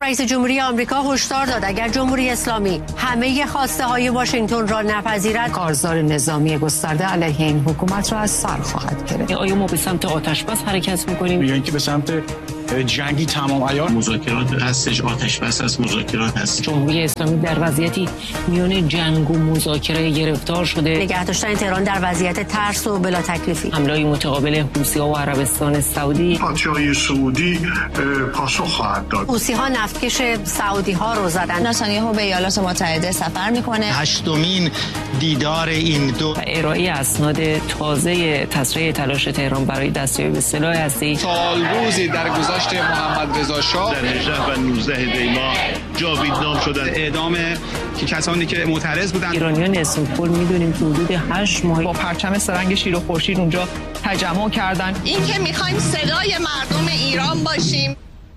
رئیس جمهوری آمریکا هشدار داد اگر جمهوری اسلامی همه خواسته های واشنگتن را نپذیرد، کارزار نظامی گسترده علیه این حکومت را از سر خواهد گرفت. آیا ما به سمت آتش‌بس حرکت می‌کنیم یا اینکه به سمت جنگی تمام عیار؟ مذاکرات هستش، آتش‌بس هست، مذاکرات هست. جمهوری اسلامی در وضعیتی میان جنگ و مذاکره گرفتار شده. نگه داشتن تهران در وضعیت ترس و بلا تکلیفی. حمله‌های متقابل حوثی‌ها و عربستان سعودی. پادشاهی سعودی پاسخ خواهد داد. حوثی‌ها نفتکش سعودی‌ها رو زدن. نتانیاهو به ایالات متحده سفر می‌کنه. هشتمین دیدار این دو. ارائه اسناد تازه تسریع تلاش تهران برای دستیابی به سلاح هسته‌ای. سالروزی در گذشت محمد رضا شاه در 18 و 19 دی ماه جاویدنام شدن. اعدام کسانی که معترض بودند. ایرانیان اسمپل میدونیم که حدود 8 ماه با پرچم سرنگ شیر و خورشید اونجا تجمع کردن. این که میخوایم صدای مردم ایران باشیم.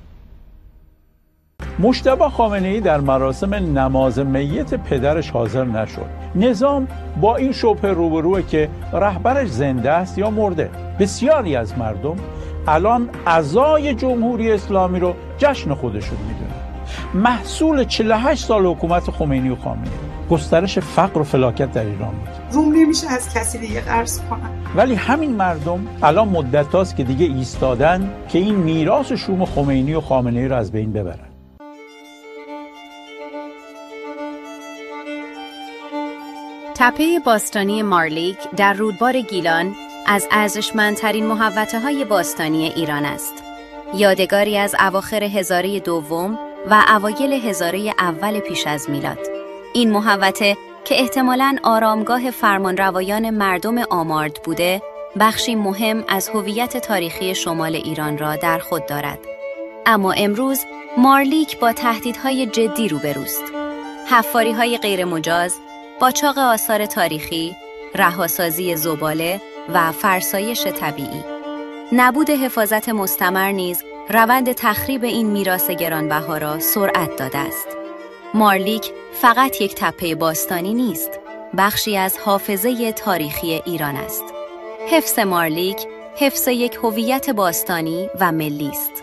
مجتبی خامنه‌ای در مراسم نماز میت پدرش حاضر نشد. نظام با این شبهه روبروه که رهبرش زنده است یا مرده. بسیاری از مردم الان عزای جمهوری اسلامی رو جشن خودشون میدونن. محصول 48 سال حکومت خمینی و خامنه‌ای، گسترش فقر و فلاکت در ایران بود. روم نمیشه از کسی دیگه قرض کنن. ولی همین مردم الان مدت هاست که دیگه ایستادن که این میراث شوم خمینی و خامنه‌ای رو از بین ببرن. تپه باستانی مارلیک در رودبار گیلان از ارزشمندترین محوطه‌های باستانی ایران است. یادگاری از اواخر هزاره دوم و اوایل هزاره اول پیش از میلاد. این محوطه که احتمالاً آرامگاه فرمانروایان مردم آمارد بوده، بخشی مهم از هویت تاریخی شمال ایران را در خود دارد. اما امروز مارلیک با تهدیدهای جدی روبروست. حفاری‌های غیرمجاز، قاچاق آثار تاریخی، رهاسازی زباله و فرسایش طبیعی. نبود حفاظت مستمر نیز روند تخریب این میراث گرانبها را سرعت داده است. مارلیک فقط یک تپه باستانی نیست، بخشی از حافظه تاریخی ایران است. حفظ مارلیک، حفظ یک هویت باستانی و ملی است.